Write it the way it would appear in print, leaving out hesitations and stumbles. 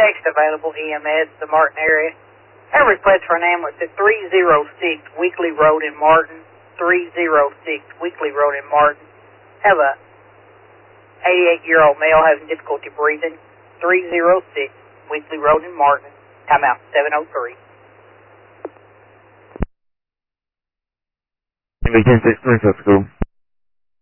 text available, EMS, the Martin area. Have a request for an ambulance at 306 Weekly Road in Martin. 306 Weekly Road in Martin. Have a 88-year-old male having difficulty breathing. 306 Weekly Road in Martin. Time out 703. Engine 6 School.